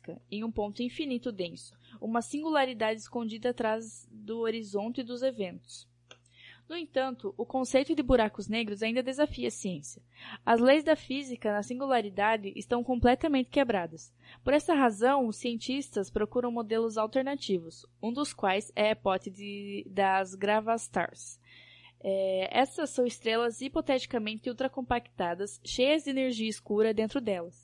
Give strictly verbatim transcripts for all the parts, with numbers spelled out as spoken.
física, em um ponto infinito denso, uma singularidade escondida atrás do horizonte dos eventos. No entanto, o conceito de buracos negros ainda desafia a ciência. As leis da física na singularidade estão completamente quebradas. Por essa razão, os cientistas procuram modelos alternativos, um dos quais é a hipótese das gravastars. É, essas são estrelas hipoteticamente ultracompactadas, cheias de energia escura dentro delas.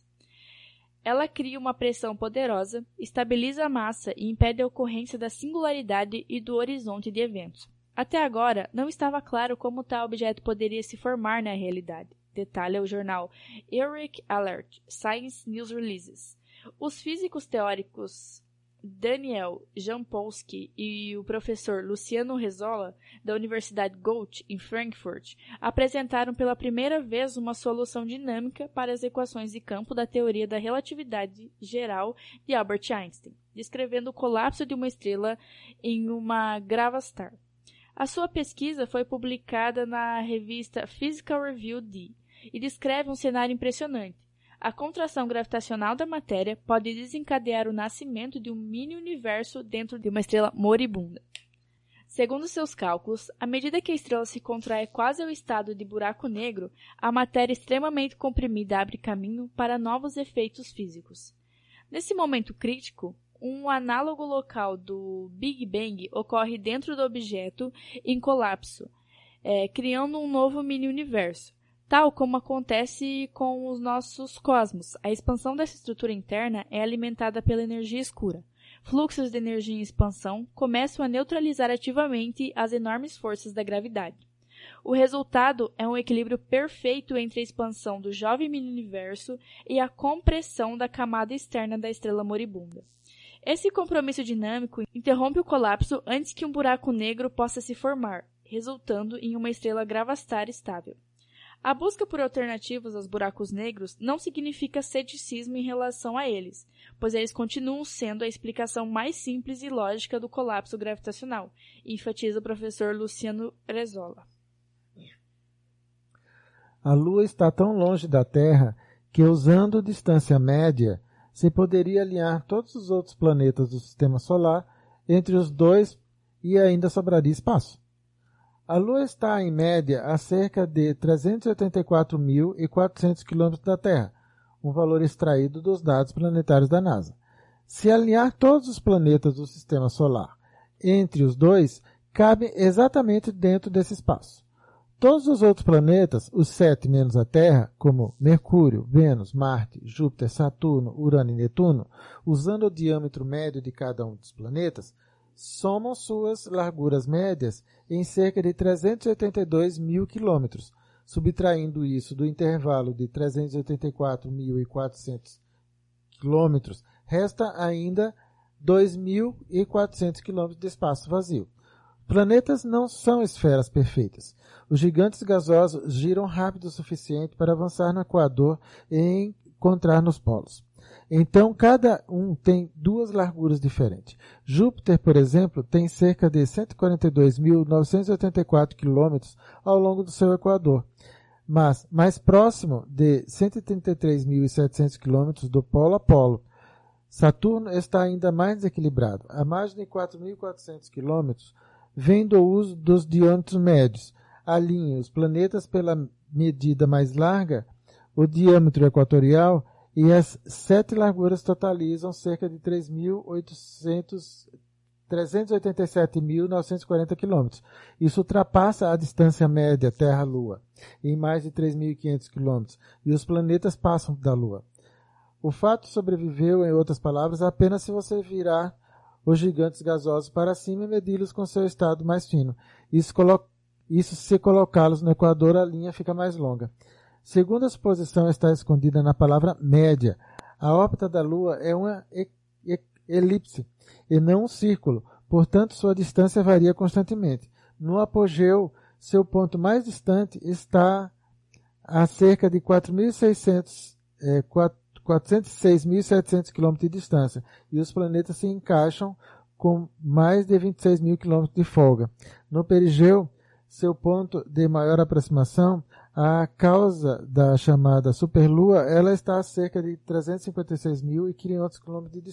Ela cria uma pressão poderosa, estabiliza a massa e impede a ocorrência da singularidade e do horizonte de eventos. Até agora, não estava claro como tal objeto poderia se formar na realidade, detalha o jornal Euric Alert Science News Releases. Os físicos teóricos Daniel Jampolsky e o professor Luciano Rezola, da Universidade Goethe, em Frankfurt, apresentaram pela primeira vez uma solução dinâmica para as equações de campo da teoria da relatividade geral de Albert Einstein, descrevendo o colapso de uma estrela em uma gravastar. A sua pesquisa foi publicada na revista Physical Review D e descreve um cenário impressionante. A contração gravitacional da matéria pode desencadear o nascimento de um mini-universo dentro de uma estrela moribunda. Segundo seus cálculos, à medida que a estrela se contrai quase ao estado de buraco negro, a matéria extremamente comprimida abre caminho para novos efeitos físicos. Nesse momento crítico, um análogo local do Big Bang ocorre dentro do objeto em colapso, é, criando um novo mini-universo. Tal como acontece com os nossos cosmos, a expansão dessa estrutura interna é alimentada pela energia escura. Fluxos de energia em expansão começam a neutralizar ativamente as enormes forças da gravidade. O resultado é um equilíbrio perfeito entre a expansão do jovem mini-universo e a compressão da camada externa da estrela moribunda. Esse compromisso dinâmico interrompe o colapso antes que um buraco negro possa se formar, resultando em uma estrela gravastar estável. A busca por alternativas aos buracos negros não significa ceticismo em relação a eles, pois eles continuam sendo a explicação mais simples e lógica do colapso gravitacional, enfatiza o professor Luciano Rezola. A Lua está tão longe da Terra que, usando distância média, se poderia alinhar todos os outros planetas do Sistema Solar entre os dois e ainda sobraria espaço. A Lua está, em média, a cerca de trezentos e oitenta e quatro mil e quatrocentos quilômetros da Terra, um valor extraído dos dados planetários da NASA. Se alinhar todos os planetas do Sistema Solar entre os dois, cabem exatamente dentro desse espaço. Todos os outros planetas, os sete menos a Terra, como Mercúrio, Vênus, Marte, Júpiter, Saturno, Urano e Netuno, usando o diâmetro médio de cada um dos planetas, somam suas larguras médias em cerca de trezentos e oitenta e dois mil quilômetros. Subtraindo isso do intervalo de trezentos e oitenta e quatro mil e quatrocentos quilômetros, resta ainda dois mil e quatrocentos quilômetros de espaço vazio. Planetas não são esferas perfeitas. Os gigantes gasosos giram rápido o suficiente para avançar no Equador e encontrar nos polos. Então, cada um tem duas larguras diferentes. Júpiter, por exemplo, tem cerca de cento e quarenta e dois mil novecentos e oitenta e quatro quilômetros ao longo do seu equador, mas mais próximo de cento e trinta e três mil e setecentos quilômetros do polo a polo. Saturno está ainda mais desequilibrado. A margem de quatro mil e quatrocentos quilômetros vem do uso dos diâmetros médios. Alinhe os planetas pela medida mais larga, o diâmetro equatorial, e as sete larguras totalizam cerca de trezentos e oitenta e sete mil novecentos e quarenta quilômetros. Isso ultrapassa a distância média Terra-Lua, em mais de três mil e quinhentos quilômetros, e os planetas passam da Lua. O fato sobreviveu, em outras palavras, apenas se você virar os gigantes gasosos para cima e medi-los com seu estado mais fino. Isso, colo- Isso se colocá-los no Equador, a linha fica mais longa. Segundo a suposição está escondida na palavra média, a órbita da Lua é uma e- e- elipse e não um círculo, portanto sua distância varia constantemente. No apogeu, seu ponto mais distante está a cerca de quatro mil e seiscentos, é, quatrocentos e seis mil e setecentos quilômetros de distância, e os planetas se encaixam com mais de vinte e seis mil quilômetros de folga. No perigeu, seu ponto de maior aproximação, a causa da chamada superlua, ela está a cerca de trezentos e cinquenta e seis mil e quinhentos quilômetros de distância.